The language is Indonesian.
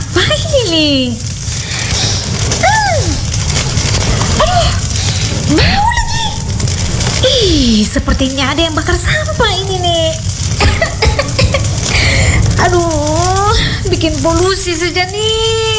Apa ini nih? Aduh, bau lagi. Ih, sepertinya ada yang bakar sampah ini nih. Aduh, bikin polusi saja nih.